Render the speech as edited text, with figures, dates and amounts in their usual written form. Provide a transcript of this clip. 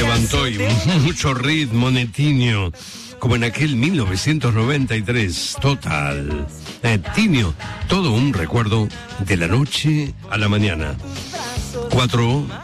levantó y mucho ritmo, Netinho, como en aquel 1993, total. Netinho, todo un recuerdo de la noche a la mañana. 4